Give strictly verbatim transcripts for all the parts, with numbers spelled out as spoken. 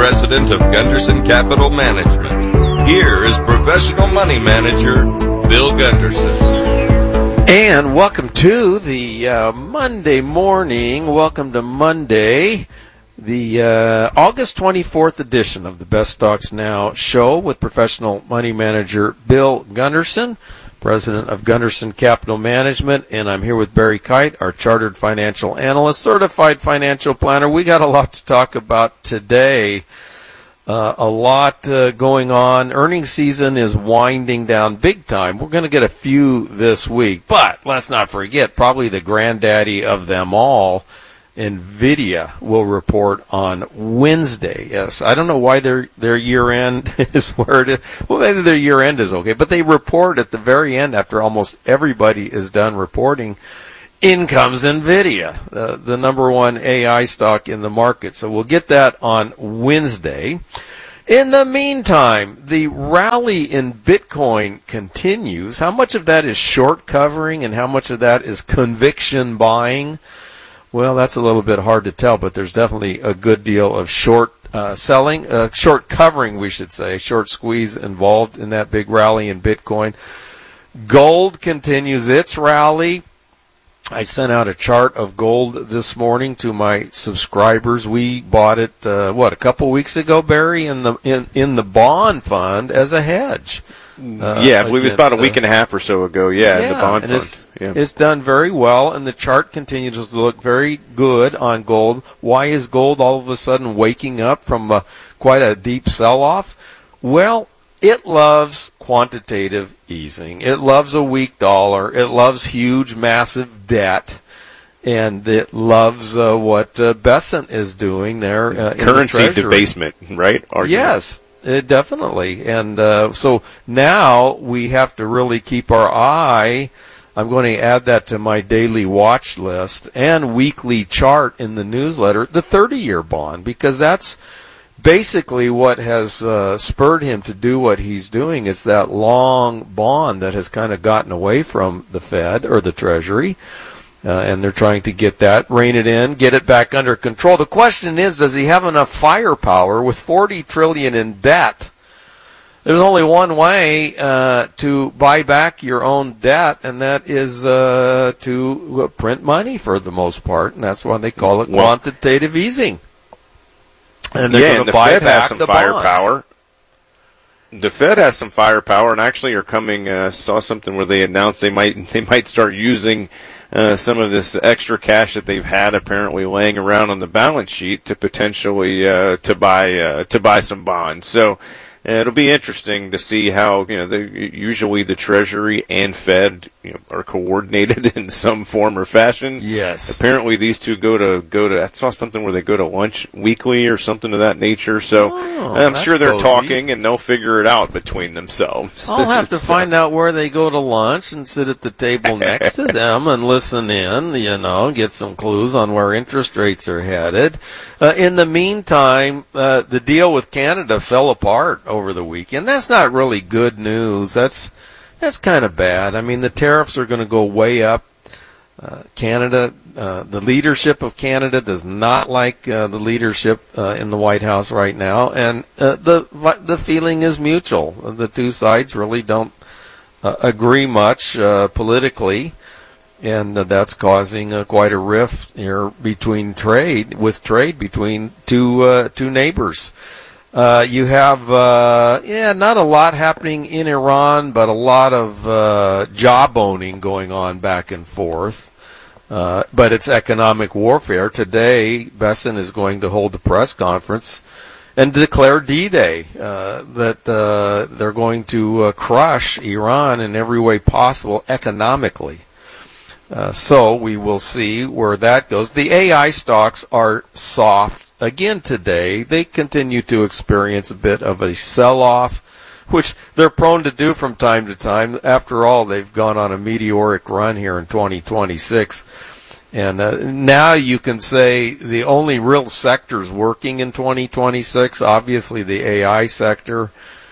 President of Gunderson Capital Management. Here is professional money manager Bill Gunderson. And welcome to the uh, Monday morning. Welcome to Monday, the uh, August twenty-fourth edition of the Best Stocks Now show with professional money manager Bill Gunderson, President of Gunderson Capital Management, and I'm here with Barry Kite, our chartered financial analyst, certified financial planner. We got a lot to talk about today. Uh, a lot uh, going on. Earnings season is winding down big time. We're going to get a few this week, but let's not forget, probably the granddaddy of them all, NVIDIA, will report on Wednesday. Yes, I don't know why their their year end is where it is. Well, maybe their year end is okay, but they report at the very end after almost everybody is done reporting. In comes NVIDIA, uh, the number one A I stock in the market. So we'll get that on Wednesday. In the meantime, the rally in Bitcoin continues. How much of that is short covering and how much of that is conviction buying? Well, that's a little bit hard to tell, but there's definitely a good deal of short uh, selling, uh, short covering, we should say, short squeeze involved in that big rally in Bitcoin. Gold continues its rally. I sent out a chart of gold this morning to my subscribers. We bought it, uh, what, a couple weeks ago, Barry, in the in, in the bond fund as a hedge. Uh, yeah, I believe it was about a week and a half or so ago. Yeah, yeah in the bond and fund. It's, yeah. it's done very well, and the chart continues to look very good on gold. Why is gold all of a sudden waking up from uh, quite a deep sell-off? Well, it loves quantitative easing. It loves a weak dollar. It loves huge, massive debt. And it loves uh, what uh, Bessent is doing there uh, in currency the debasement, right? Argument. Yes. Uh, definitely. And uh, so now we have to really keep our eye. I'm going to add that to my daily watch list and weekly chart in the newsletter, the thirty-year bond, because that's basically what has uh, spurred him to do what he's doing. It's that long bond that has kind of gotten away from the Fed or the Treasury. Uh, and they're trying to get that, rein it in, get it back under control. The question is, does he have enough firepower with forty trillion dollars in debt? There's only one way uh, to buy back your own debt, and that is uh, to uh, print money for the most part, and that's why they call it well, quantitative easing. And they're yeah, going and to the buy Fed back has some the firepower. bonds. The Fed has some firepower, and actually are coming. Uh, saw something where they announced they might they might start using uh, some of this extra cash that they've had apparently laying around on the balance sheet to potentially uh, to buy uh, to buy some bonds. So uh, it'll be interesting to see how you know the, usually the Treasury and Fed you know, are coordinated in some form or fashion. Yes. Apparently these two go to go to. I saw something where they go to lunch weekly or something of that nature. So oh, I'm sure they're cozy. talking and they'll figure it out between themselves. I'll have to so. find out where they go to lunch and sit at the table next to them and listen in, you know, get some clues on where interest rates are headed. Uh, in the meantime, uh, the deal with Canada fell apart over the weekend. That's not really good news. That's that's kind of bad. I mean, the tariffs are going to go way up. Uh, Canada, uh, the leadership of Canada does not like uh, the leadership uh, in the White House right now, and uh, the the feeling is mutual. The two sides really don't uh, agree much uh, politically, and uh, that's causing uh, quite a rift here between trade with trade between two uh, two neighbors. Uh, you have, uh, yeah, not a lot happening in Iran, but a lot of uh, jawboning going on back and forth. Uh, but it's economic warfare. Today, Bessent is going to hold a press conference and declare D-Day, uh, that uh, they're going to uh, crush Iran in every way possible economically. Uh, so we will see where that goes. The A I stocks are soft again today. They continue to experience a bit of a sell-off, which they're prone to do from time to time. After all, they've gone on a meteoric run here in twenty twenty-six. And uh, now you can say the only real sectors working in twenty twenty-six, obviously the A I sector,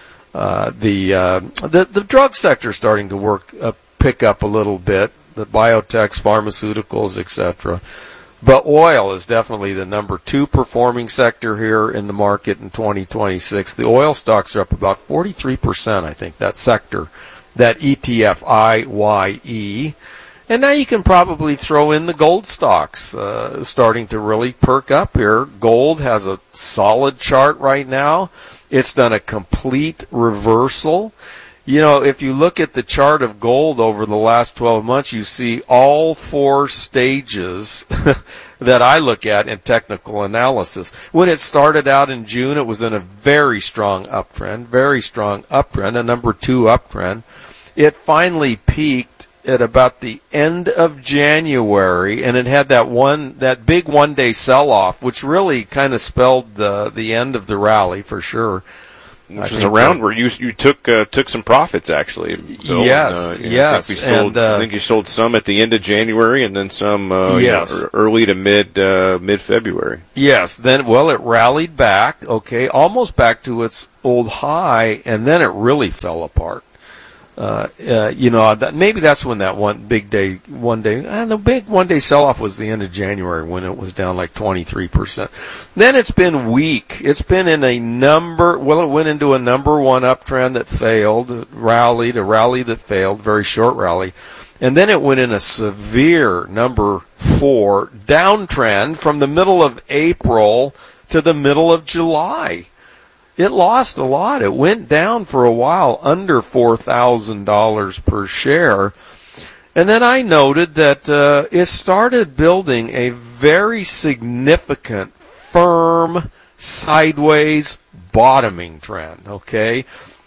uh, the, uh, the the drug sector starting to work uh, pick up a little bit, the biotechs, pharmaceuticals, et cetera. But oil is definitely the number two performing sector here in the market in twenty twenty-six. The oil stocks are up about forty-three percent, I think, that sector, that E T F I Y E. And now you can probably throw in the gold stocks, uh, starting to really perk up here. Gold has a solid chart right now. It's done a complete reversal. You know, if you look at the chart of gold over the last twelve months, you see all four stages that I look at in technical analysis. When it started out in June, it was in a very strong uptrend, very strong uptrend, a number two uptrend. It finally peaked at about the end of January, and it had that one, that big one-day sell-off, which really kind of spelled the the end of the rally for sure. Which is around that, where you you took uh, took some profits actually. Bill. Yes, and, uh, yes. I think, sold, and, uh, I think you sold some at the end of January, and then some uh, yes. you know, early to mid uh, mid February. Yes. Then, well, it rallied back. Okay, almost back to its old high, and then it really fell apart. Uh, uh, you know, that, maybe that's when that one big day, one day, and the big one day sell off was the end of January when it was down like twenty-three percent. Then it's been weak. It's been in a number, well, it went into a number one uptrend that failed, rallied, a rally that failed, very short rally. And then it went in a severe number four downtrend from the middle of April to the middle of July. It lost a lot. It went down for a while under four thousand dollars per share. And then I noted that uh, it started building a very significant, firm, sideways bottoming trend, okay?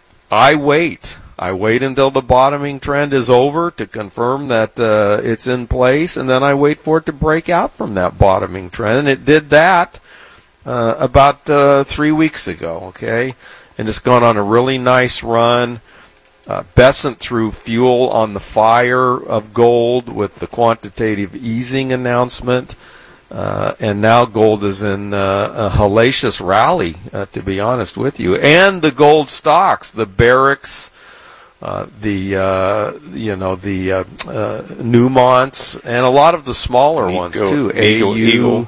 I wait. I wait until the bottoming trend is over to confirm that uh, it's in place, and then I wait for it to break out from that bottoming trend. And it did that Uh, about uh, three weeks ago, okay? And it's gone on a really nice run. Uh, Besant threw fuel on the fire of gold with the quantitative easing announcement. Uh, and now gold is in uh, a hellacious rally, uh, to be honest with you. And the gold stocks, the Barracks, uh, the, uh, you know, the uh, uh, Newmonts, and a lot of the smaller Eagle, ones, too. Eagle, A U, Eagle.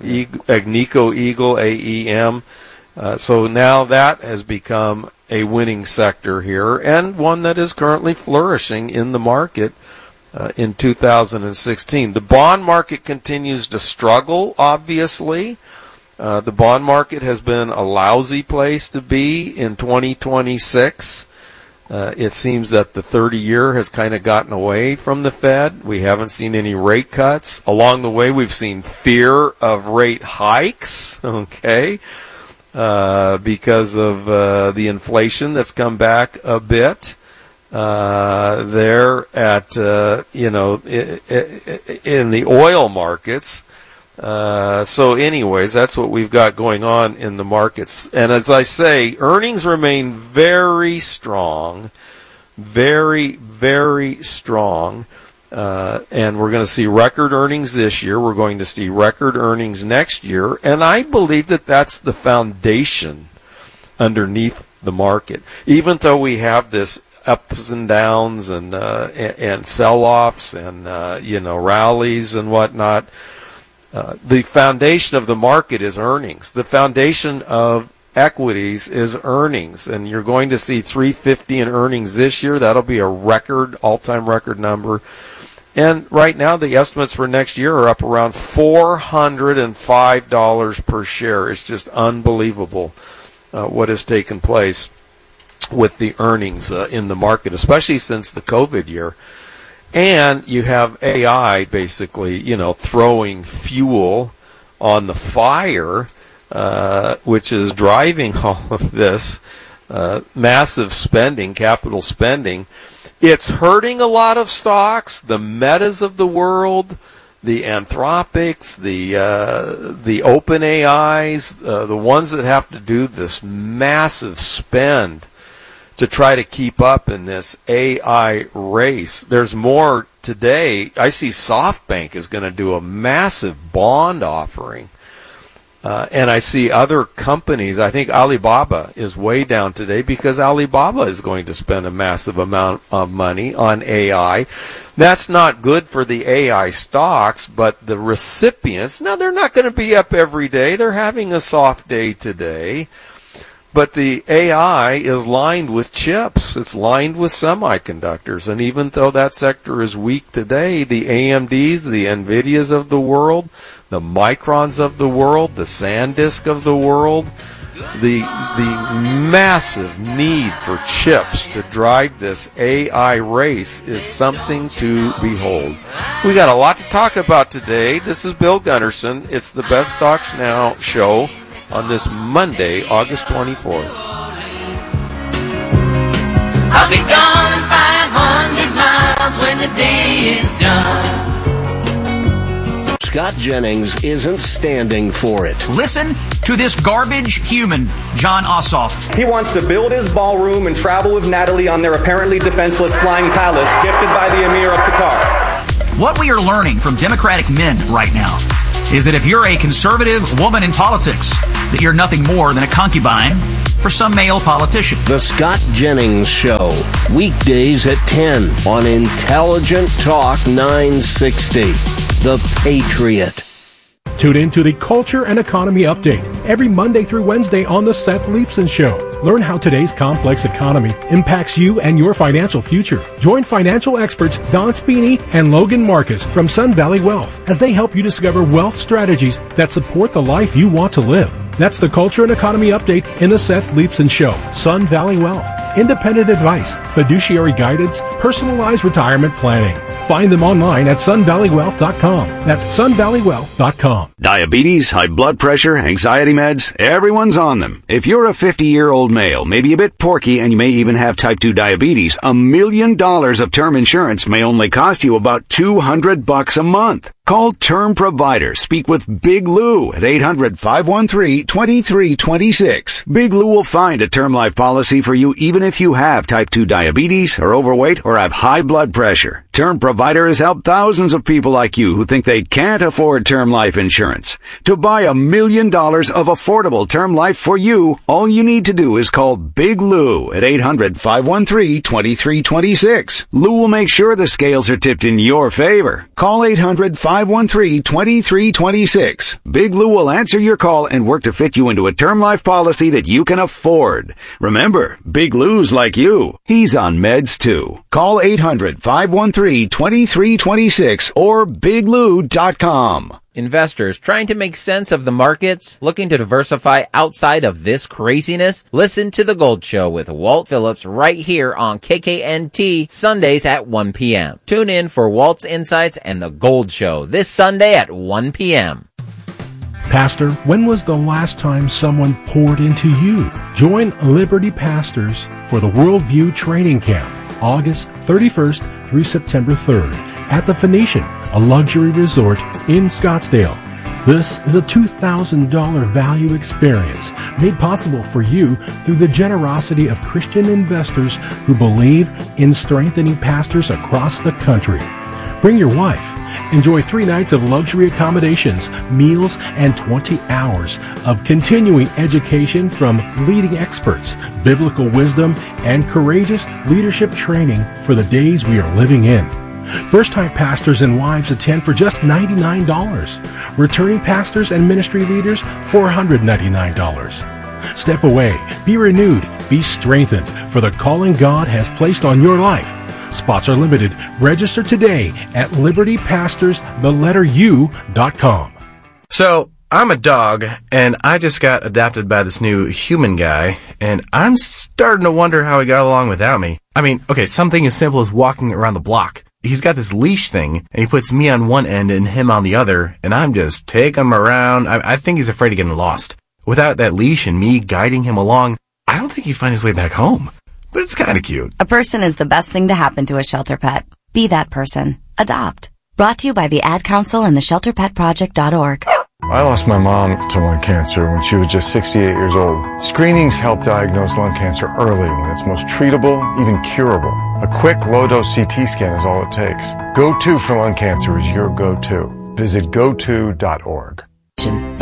Agnico Eagle, A E M. Uh, so now that has become a winning sector here, and one that is currently flourishing in the market uh, in two thousand sixteen. The bond market continues to struggle, obviously. Uh, the bond market has been a lousy place to be in twenty twenty-six. Uh, it seems that the thirty-year has kind of gotten away from the Fed. We haven't seen any rate cuts. Along the way, we've seen fear of rate hikes, okay, uh, because of uh, the inflation that's come back a bit. Uh, there at, uh, you know, in the oil markets. Uh, so anyways, that's what we've got going on in the markets. And as I say, earnings remain very strong, very, very strong. Uh, and we're going to see record earnings this year. We're going to see record earnings next year. And I believe that that's the foundation underneath the market. Even though we have this ups and downs and, uh, and, and sell-offs and, uh, you know, rallies and whatnot, Uh, the foundation of the market is earnings. The foundation of equities is earnings, and you're going to see three hundred fifty in earnings this year. That'll be a record, all-time record number. And right now, the estimates for next year are up around four hundred five dollars per share. It's just unbelievable uh, what has taken place with the earnings uh, in the market, especially since the COVID year. And you have A I basically, you know, throwing fuel on the fire, uh, which is driving all of this uh, massive spending, capital spending. It's hurting a lot of stocks, the Metas of the world, the Anthropics, the uh, the OpenAIs, uh, the ones that have to do this massive spend to try to keep up in this A I race. There's more today. I see SoftBank is going to do a massive bond offering. Uh, and I see other companies. I think Alibaba is way down today because Alibaba is going to spend a massive amount of money on A I. That's not good for the A I stocks, but the recipients, now they're not going to be up every day. They're having a soft day today. But the A I is lined with chips. It's lined with semiconductors. And even though that sector is weak today, the A M Ds, the NVIDIAs of the world, the Microns of the world, the SanDisk of the world, the the massive need for chips to drive this A I race is something to behold. We got a lot to talk about today. This is Bill Gunderson. It's the Best Stocks Now show on this Monday, August twenty-fourth. I'll be gone five hundred miles when the day is done. Scott Jennings isn't standing for it. Listen to this garbage human, John Ossoff. He wants to build his ballroom and travel with Natalie on their apparently defenseless flying palace gifted by the Emir of Qatar. What we are learning from Democratic men right now is that if you're a conservative woman in politics, that you're nothing more than a concubine for some male politician. The Scott Jennings Show, weekdays at ten on Intelligent Talk nine sixty. The Patriot. Tune in to the Culture and Economy Update every Monday through Wednesday on the Seth Leibsohn Show. Learn how today's complex economy impacts you and your financial future. Join financial experts Don Spini and Logan Marcus from Sun Valley Wealth as they help you discover wealth strategies that support the life you want to live. That's the Culture and Economy Update in the Seth Leibsohn Show. Sun Valley Wealth. Independent advice, fiduciary guidance, personalized retirement planning. Find them online at sun valley wealth dot com. That's sun valley wealth dot com. Diabetes, high blood pressure, anxiety meds, everyone's on them. If you're a fifty-year-old male, maybe a bit porky, and you may even have type two diabetes, a million dollars of term insurance may only cost you about two hundred bucks a month. Call Term Provider. Speak with Big Lou at eight hundred, five one three, two three two six. Big Lou will find a term life policy for you even if you have type two diabetes, are overweight, or have high blood pressure. Term Provider has helped thousands of people like you who think they can't afford term life insurance. To buy a million dollars of affordable term life for you, all you need to do is call Big Lou at eight hundred, five one three, two three two six. Lou will make sure the scales are tipped in your favor. Call eight hundred, five one three, two three two six. Big Lou will answer your call and work to fit you into a term life policy that you can afford. Remember, Big Lou's like you. He's on meds too. Call eight hundred, five one three, two three two six or big lou dot com. Investors trying to make sense of the markets, looking to diversify outside of this craziness? Listen to The Gold Show with Walt Phillips right here on K K N T Sundays at one p.m. Tune in for Walt's Insights and The Gold Show this Sunday at one p.m. Pastor, when was the last time someone poured into you? Join Liberty Pastors for the Worldview Training Camp, August thirty-first through September third at the Phoenician, a luxury resort in Scottsdale. This is a two thousand dollars value experience made possible for you through the generosity of Christian investors who believe in strengthening pastors across the country. Bring your wife. Enjoy three nights of luxury accommodations, meals, and twenty hours of continuing education from leading experts, biblical wisdom, and courageous leadership training for the days we are living in. First-time pastors and wives attend for just ninety-nine dollars. Returning pastors and ministry leaders, four hundred ninety-nine dollars. Step away, be renewed, be strengthened for the calling God has placed on your life. Spots are limited. Register today at liberty pastors the letter U dot com. So, I'm a dog, and I just got adopted by this new human guy, and I'm starting to wonder how he got along without me. I mean, okay, something as simple as walking around the block. He's got this leash thing, and he puts me on one end and him on the other, and I'm just taking him around. I, I think he's afraid of getting lost. Without that leash and me guiding him along, I don't think he'd find his way back home. But it's kind of cute. A person is the best thing to happen to a shelter pet. Be that person. Adopt. Brought to you by the Ad Council and the shelter pet project dot org. I lost my mom to lung cancer when she was just sixty-eight years old. Screenings help diagnose lung cancer early when it's most treatable, even curable. A quick low-dose C T scan is all it takes. Go to for lung cancer is your go-to. Visit go to dot org.